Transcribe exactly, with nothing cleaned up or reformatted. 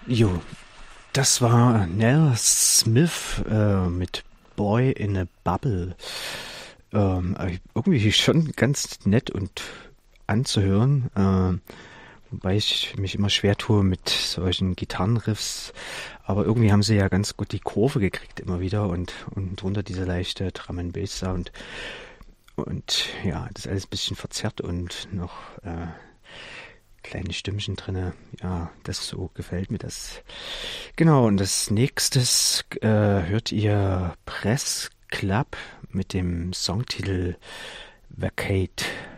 Jo, das war Nell Smith äh, mit Boy in a Bubble. Ähm, äh, irgendwie schon ganz nett und anzuhören, äh, wobei ich mich immer schwer tue mit solchen Gitarrenriffs, aber irgendwie haben sie ja ganz gut die Kurve gekriegt immer wieder und, und drunter diese leichte Drum and Bass Sound und ja, das ist alles ein bisschen verzerrt und noch äh, kleine Stimmchen drinne. Ja, das so gefällt mir das. Genau, und das nächstes äh, hört ihr Press Club mit dem Songtitel Vacate.